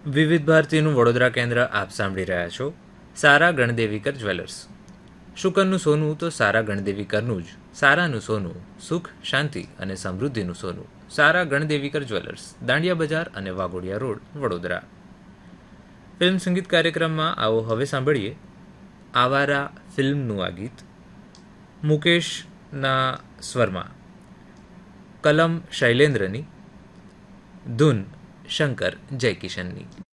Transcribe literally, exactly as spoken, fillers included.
વિવિધ ભારતીનું વડોદરા કેન્દ્ર આપ સાંભળી રહ્યા છો. સારા ગણદેવીકર જ્વેલર્સ. શુકરનું સોનું તો સારા ગણદેવીકરનું જ. સારાનું સોનું સુખ, શાંતિ અને સમૃદ્ધિનું સોનું. સારા ગણદેવીકર જ્વેલર્સ, દાંડિયા બજાર અને વાઘોડિયા રોડ, વડોદરા. ફિલ્મ સંગીત કાર્યક્રમમાં આવો હવે સાંભળીએ આવારા ફિલ્મનું આ ગીત. મુકેશના સ્વરમાં, કલમ શૈલેન્દ્રની, ધૂન શંકર જયકિશનની.